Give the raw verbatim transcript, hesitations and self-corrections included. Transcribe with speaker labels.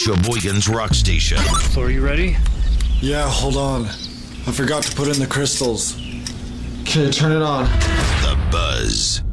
Speaker 1: Sheboygan's Rock Station.
Speaker 2: So are you ready?
Speaker 3: Yeah, hold on. I forgot to put in the crystals. Okay, turn it on.
Speaker 1: The Buzz.